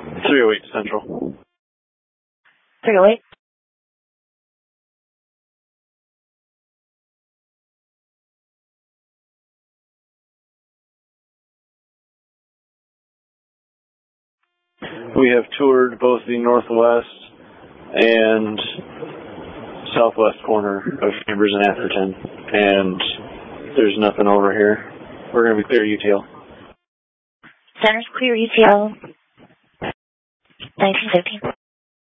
308 Central. 308. We have toured both the northwest and southwest corner of Chambers and Atherton, and there's nothing over here. We're going to be clear UTL. Center's clear UTL. 1915.